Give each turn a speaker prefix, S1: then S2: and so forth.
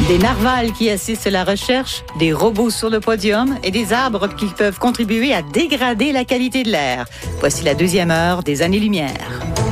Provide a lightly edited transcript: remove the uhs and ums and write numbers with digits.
S1: Des narvals qui assistent à la recherche, des robots sur le podium et des arbres qui peuvent contribuer à dégrader la qualité de l'air. Voici la deuxième heure des années-lumière.